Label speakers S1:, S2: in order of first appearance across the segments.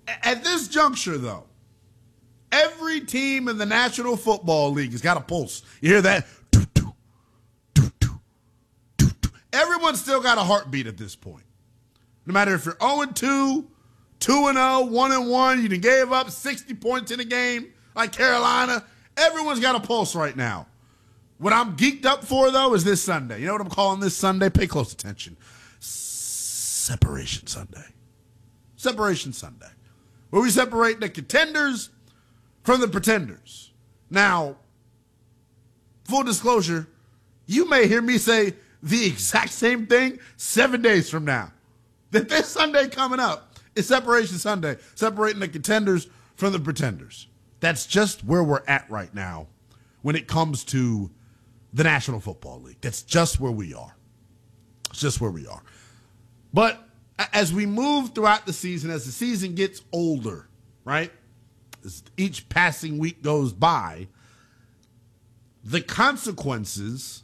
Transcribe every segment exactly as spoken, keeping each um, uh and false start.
S1: At this juncture, though, every team in the National Football League has got a pulse. You hear that? Everyone's still got a heartbeat at this point. No matter if you're oh and two, two and oh, one and one, you done gave up sixty points in a game like Carolina. Everyone's got a pulse right now. What I'm geeked up for, though, is this Sunday. You know what I'm calling this Sunday? Pay close attention. Separation Sunday. Separation Sunday. Where we separate the contenders from the pretenders. Now, full disclosure, you may hear me say the exact same thing seven days from now. That this Sunday coming up is Separation Sunday, separating the contenders from the pretenders. That's just where we're at right now when it comes to the National Football League. That's just where we are. It's just where we are. But as we move throughout the season, as the season gets older, right, as each passing week goes by, the consequences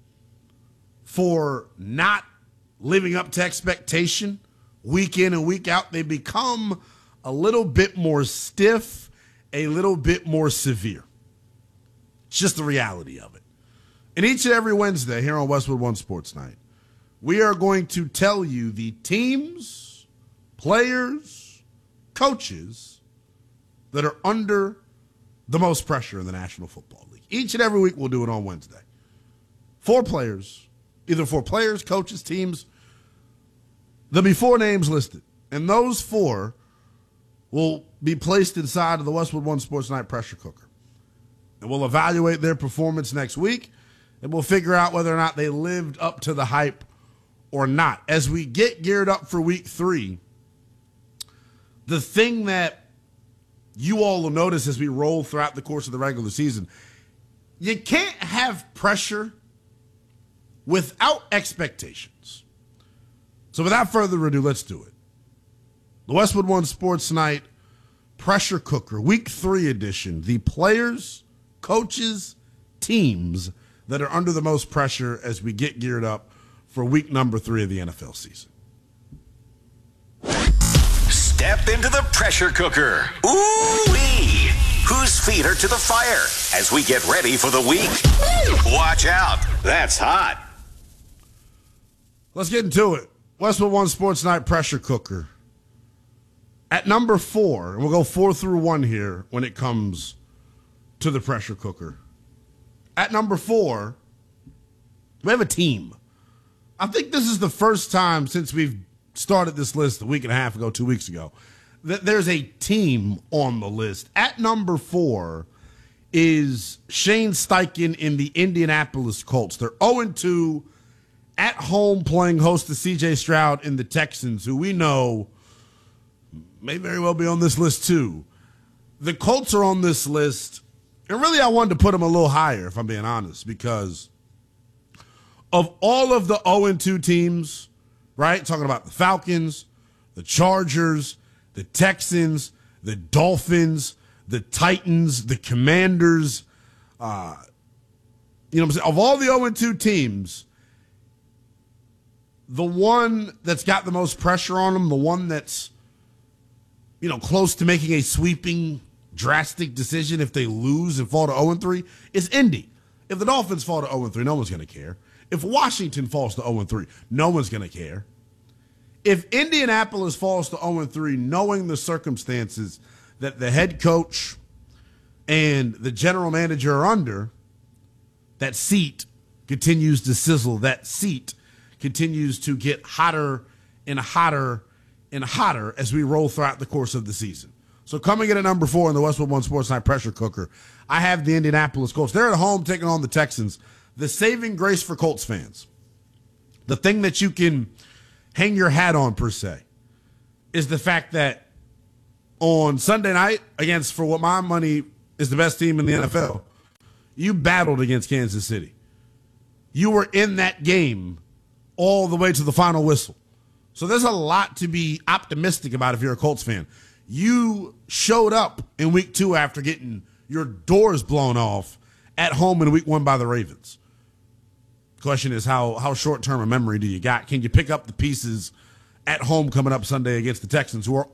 S1: for not living up to expectation week in and week out, they become a little bit more stiff, a little bit more severe. It's just the reality of it. And each and every Wednesday here on Westwood One Sports Night, we are going to tell you the teams, players, coaches that are under the most pressure in the National Football League. Each and every week we'll do it on Wednesday. Four players, either four players, coaches, teams. There'll be four names listed. And those four will be placed inside of the Westwood One Sports Night pressure cooker. And we'll evaluate their performance next week, and we'll figure out whether or not they lived up to the hype or not. As we get geared up for week three, the thing that you all will notice as we roll throughout the course of the regular season, you can't have pressure without expectations. So without further ado, let's do it. The Westwood One Sports Night Pressure Cooker, Week three edition. The players, coaches, teams that are under the most pressure as we get geared up for week number three of the N F L season.
S2: Step into the pressure cooker. Ooh-wee! Whose feet are to the fire as we get ready for the week? Watch out. That's hot.
S1: Let's get into it. Westwood One Sports Night Pressure Cooker. At number four, and we'll go four through one here when it comes to the pressure cooker. At number four, we have a team. I think this is the first time since we've started this list a week and a half ago, two weeks ago, that there's a team on the list. At number four is Shane Steichen in the Indianapolis Colts. They're oh and two at home playing host to C J Stroud in the Texans, who we know may very well be on this list too. The Colts are on this list, and really I wanted to put them a little higher, if I'm being honest, because of all of the oh and two teams, right, talking about the Falcons, the Chargers, the Texans, the Dolphins, the Titans, the Commanders, uh, you know what I'm saying? Of all the oh and two teams, the one that's got the most pressure on them, the one that's, you know, close to making a sweeping, drastic decision if they lose and fall to oh and three, is Indy. If the Dolphins fall to oh and three, no one's going to care. If Washington falls to oh and three, no one's going to care. If Indianapolis falls to oh and three, knowing the circumstances that the head coach and the general manager are under, that seat continues to sizzle. That seat continues to get hotter and hotter and hotter as we roll throughout the course of the season. So coming in at number four in the Westwood One Sports Night Pressure Cooker, I have the Indianapolis Colts. They're at home taking on the Texans. The saving grace for Colts fans, the thing that you can hang your hat on per se, is the fact that on Sunday night against, for what my money is the best team in the N F L, you battled against Kansas City. You were in that game all the way to the final whistle. So there's a lot to be optimistic about if you're a Colts fan. You showed up in week two after getting your doors blown off at home in week one by the Ravens. Question is, how how short-term a memory do you got? Can you pick up the pieces at home coming up Sunday against the Texans, who are